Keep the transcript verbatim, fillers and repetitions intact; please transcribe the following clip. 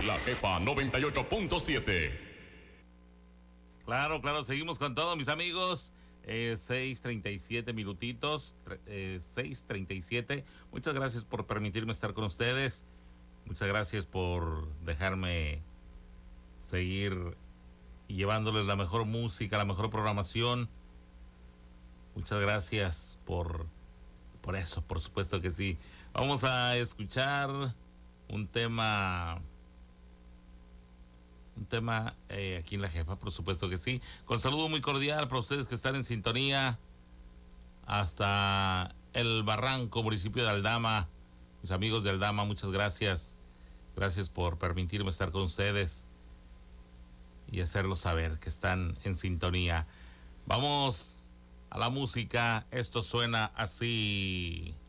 La Jefa noventa y ocho punto siete. Claro, claro, seguimos con todo, mis amigos. Eh, seis treinta y siete minutitos, eh, seis treinta y siete. Muchas gracias por permitirme estar con ustedes. Muchas gracias por dejarme seguir llevándoles la mejor música, la mejor programación. Muchas gracias por, por eso, por supuesto que sí. Vamos a escuchar un tema... Un tema eh, aquí en La Jefa, por supuesto que sí. Con saludo muy cordial para ustedes que están en sintonía hasta el Barranco, municipio de Aldama. Mis amigos de Aldama, muchas gracias. Gracias por permitirme estar con ustedes y hacerlos saber que están en sintonía. Vamos a la música. Esto suena así.